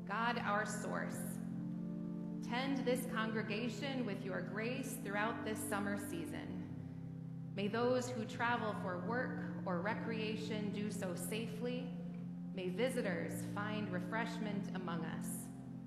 God our source, tend this congregation with your grace throughout this summer season. May those who travel for work or recreation do so safely. May visitors find refreshment among us.